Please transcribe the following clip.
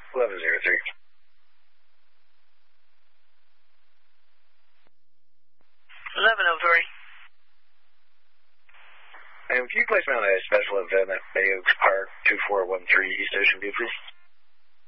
1103. And can you place me on a special event at Bay Oaks Park, 2413 East Ocean View, please?